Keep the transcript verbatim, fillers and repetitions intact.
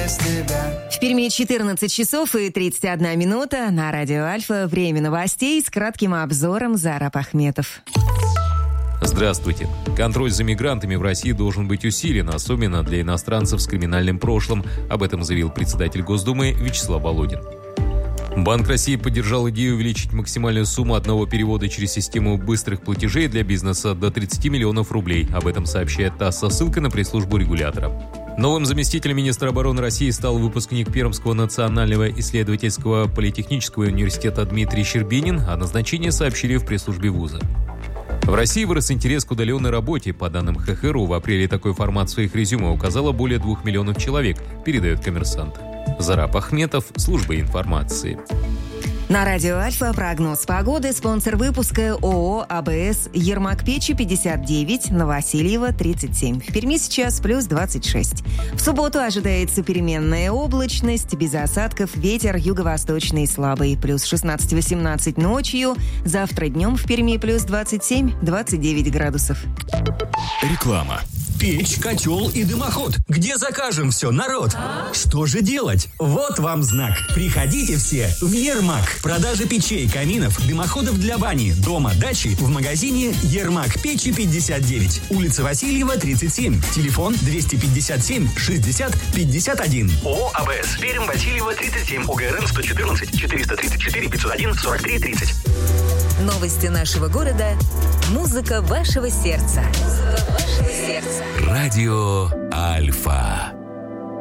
без тебя. В Перми четырнадцать часов и тридцать одна минута. На радио Альфа время новостей с кратким обзором. Зараб Ахметов. Здравствуйте. Контроль за мигрантами в России должен быть усилен, особенно для иностранцев с криминальным прошлым. Об этом заявил председатель Госдумы Вячеслав Володин. Банк России поддержал идею увеличить максимальную сумму одного перевода через систему быстрых платежей для бизнеса до тридцать миллионов рублей. Об этом сообщает ТАСС со ссылкой на пресс-службу регулятора. Новым заместителем министра обороны России стал выпускник Пермского национального исследовательского политехнического университета Дмитрий Щербинин. О назначении сообщили в пресс-службе вуза. В России вырос интерес к удаленной работе. По данным ХХРУ, в апреле такой формат своих резюме указало более двух миллионов человек, передает «Коммерсант». Зараб Ахметов, служба информации. На радио Альфа прогноз погоды. Спонсор выпуска ООО АБС Ермак Печи пятьдесят девять, Новосильево тридцать семь. В Перми сейчас плюс двадцать шесть. В субботу ожидается переменная облачность, без осадков, ветер юго-восточный слабый, плюс шестнадцать-восемнадцать ночью. Завтра днем в Перми плюс двадцать семь - двадцать девять градусов. Реклама. Печь, котел и дымоход. Где закажем все, народ? Что же делать? Вот вам знак. Приходите все в Ермак. Продажа печей, каминов, дымоходов для бани, дома, дачи в магазине Ермак Печи пятьдесят девять. Улица Васильева, тридцать семь. Телефон двести пятьдесят семь шестьдесят пятьдесят один. ООО АБС. Пермь, Васильева, тридцать семь. ОГРН сто четырнадцать четыреста тридцать четыре пятьсот один сорок три тридцать. Новости нашего города. Музыка вашего сердца. Музыка вашего сердца. Радио Альфа.